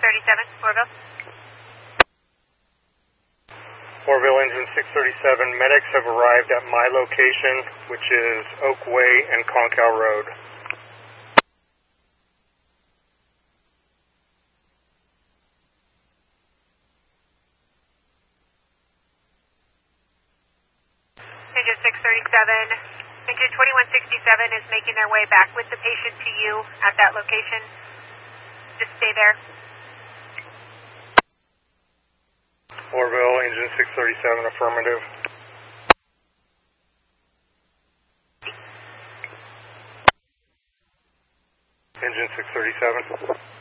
637, Orville. Orville Engine 637, medics have arrived at my location, which is Oak Way and Concow Road. Engine 637, Engine 2167 is making their way back with the patient to you at that location. Just stay there. Orville Engine 637, affirmative. Engine 637.